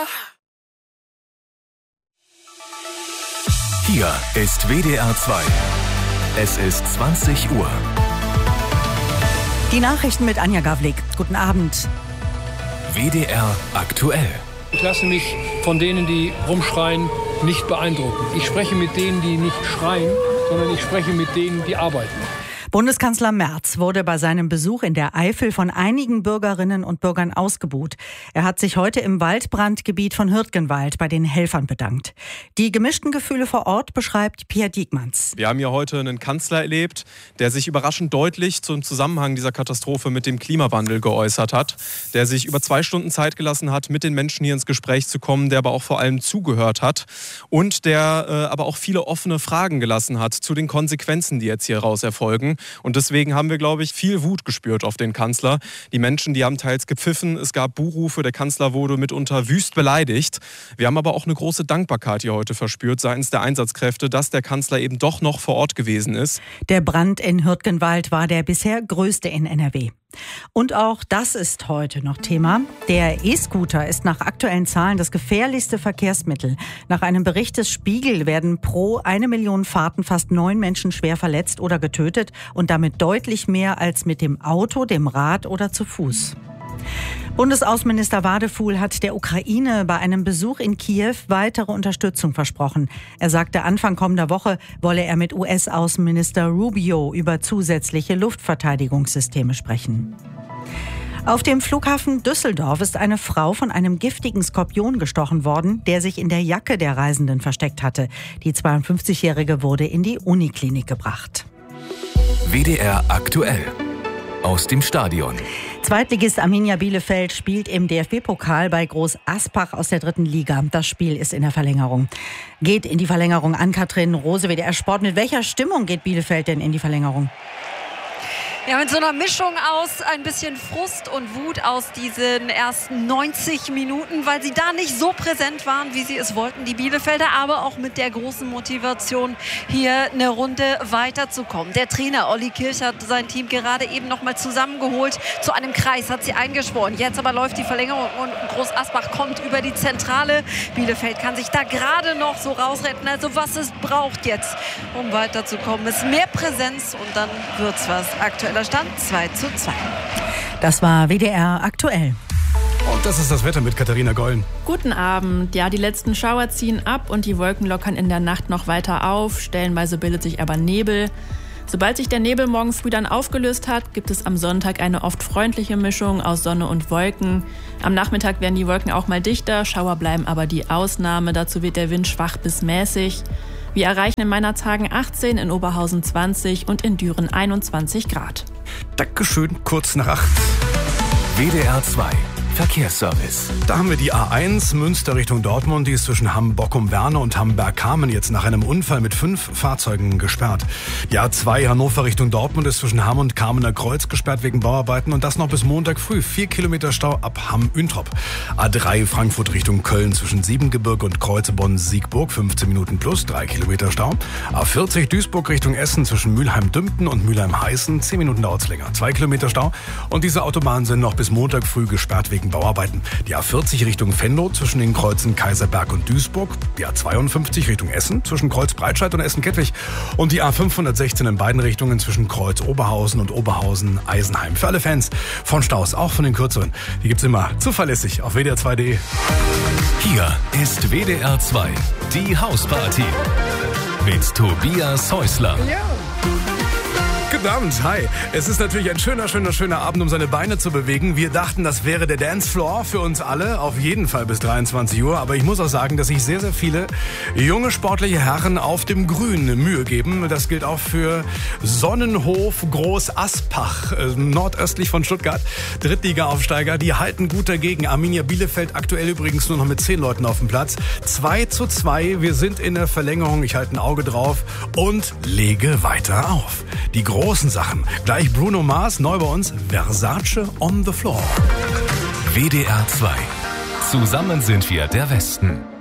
Hier ist WDR 2. Es ist 20 Uhr. Die Nachrichten mit Anja Gawlik. Guten Abend. WDR aktuell. Ich lasse mich von denen, die rumschreien, nicht beeindrucken. Ich spreche mit denen, die nicht schreien, sondern ich spreche mit denen, die arbeiten. Bundeskanzler Merz wurde bei seinem Besuch in der Eifel von einigen Bürgerinnen und Bürgern ausgebuht. Er hat sich heute im Waldbrandgebiet von Hürtgenwald bei den Helfern bedankt. Die gemischten Gefühle vor Ort beschreibt Pia Diekmanns. Wir haben hier heute einen Kanzler erlebt, der sich überraschend deutlich zum Zusammenhang dieser Katastrophe mit dem Klimawandel geäußert hat, der sich über 2 Stunden Zeit gelassen hat, mit den Menschen hier ins Gespräch zu kommen, der aber auch vor allem zugehört hat und der aber auch viele offene Fragen gelassen hat zu den Konsequenzen, die jetzt hier raus erfolgen. Und deswegen haben wir, glaube ich, viel Wut gespürt auf den Kanzler. Die Menschen, die haben teils gepfiffen, es gab Buhrufe, der Kanzler wurde mitunter wüst beleidigt. Wir haben aber auch eine große Dankbarkeit hier heute verspürt seitens der Einsatzkräfte, dass der Kanzler eben doch noch vor Ort gewesen ist. Der Brand in Hürtgenwald war der bisher größte in NRW. Und auch das ist heute noch Thema. Der E-Scooter ist nach aktuellen Zahlen das gefährlichste Verkehrsmittel. Nach einem Bericht des Spiegel werden pro 1 Million Fahrten fast 9 Menschen schwer verletzt oder getötet und damit deutlich mehr als mit dem Auto, dem Rad oder zu Fuß. Bundesaußenminister Wadefuhl hat der Ukraine bei einem Besuch in Kiew weitere Unterstützung versprochen. Er sagte, Anfang kommender Woche wolle er mit US-Außenminister Rubio über zusätzliche Luftverteidigungssysteme sprechen. Auf dem Flughafen Düsseldorf ist eine Frau von einem giftigen Skorpion gestochen worden, der sich in der Jacke der Reisenden versteckt hatte. Die 52-Jährige wurde in die Uniklinik gebracht. WDR aktuell. Aus dem Stadion. Zweitligist Arminia Bielefeld spielt im DFB-Pokal bei Groß Aspach aus der 3. Liga. Das Spiel ist in der Verlängerung. Geht in die Verlängerung an Katrin Rose, WDR Sport. Mit welcher Stimmung geht Bielefeld denn in die Verlängerung? Ja, mit so einer Mischung aus ein bisschen Frust und Wut aus diesen ersten 90 Minuten, weil sie da nicht so präsent waren, wie sie es wollten, die Bielefelder, aber auch mit der großen Motivation, hier eine Runde weiterzukommen. Der Trainer Olli Kirch hat sein Team gerade eben noch mal zusammengeholt, zu einem Kreis hat sie eingeschworen. Jetzt aber läuft die Verlängerung und Groß Asbach kommt über die Zentrale. Bielefeld kann sich da gerade noch so rausretten. Also was es braucht jetzt, um weiterzukommen, ist mehr Präsenz und dann wird's was. Aktueller Stand 2:2. Das war WDR aktuell. Und das ist das Wetter mit Katharina Gollen. Guten Abend. Ja, die letzten Schauer ziehen ab und die Wolken lockern in der Nacht noch weiter auf. Stellenweise bildet sich aber Nebel. Sobald sich der Nebel morgen früh dann aufgelöst hat, gibt es am Sonntag eine oft freundliche Mischung aus Sonne und Wolken. Am Nachmittag werden die Wolken auch mal dichter, Schauer bleiben aber die Ausnahme. Dazu wird der Wind schwach bis mäßig. Wir erreichen in Meinerzhagen 18, in Oberhausen 20 und in Düren 21 Grad. Dankeschön, kurz nach 8. WDR 2. Verkehrsservice. Da haben wir die A1 Münster Richtung Dortmund. Die ist zwischen Hamm-Bockum-Werne und Hamm-Bergkamen jetzt nach einem Unfall mit 5 Fahrzeugen gesperrt. Die A2 Hannover Richtung Dortmund ist zwischen Hamm und Kamener Kreuz gesperrt wegen Bauarbeiten und das noch bis Montag früh. 4 Kilometer Stau ab Hamm-Üntrop. A3 Frankfurt Richtung Köln zwischen Siebengebirge und Kreuzebonn-Siegburg 15 Minuten plus 3 Kilometer Stau. A40 Duisburg Richtung Essen zwischen Mülheim-Dümpten und Mülheim-Heißen 10 Minuten dauert's länger. 2 Kilometer Stau und diese Autobahnen sind noch bis Montag früh gesperrt wegen Bauarbeiten. Die A40 Richtung Venlo zwischen den Kreuzen Kaiserberg und Duisburg. Die A52 Richtung Essen zwischen Kreuz Breitscheid und Essen-Kettwig. Und die A516 in beiden Richtungen zwischen Kreuz Oberhausen und Oberhausen-Eisenheim. Für alle Fans von Staus, auch von den kürzeren. Die gibt's immer zuverlässig auf WDR2.de. Hier ist WDR 2. Die Hausparty. Mit Tobias Häusler. Ja. Guten Abend, hi. Es ist natürlich ein schöner Abend, um seine Beine zu bewegen. Wir dachten, das wäre der Dancefloor für uns alle, auf jeden Fall bis 23 Uhr. Aber ich muss auch sagen, dass sich sehr, sehr viele junge sportliche Herren auf dem Grün Mühe geben. Das gilt auch für Sonnenhof Groß Aspach, nordöstlich von Stuttgart. Drittliga-Aufsteiger, die halten gut dagegen. Arminia Bielefeld aktuell übrigens nur noch mit 10 Leuten auf dem Platz. 2:2, wir sind in der Verlängerung. Ich halte ein Auge drauf und lege weiter auf. Die großen Sachen. Gleich Bruno Mars, neu bei uns, Versace on the Floor. WDR 2. Zusammen sind wir der Westen.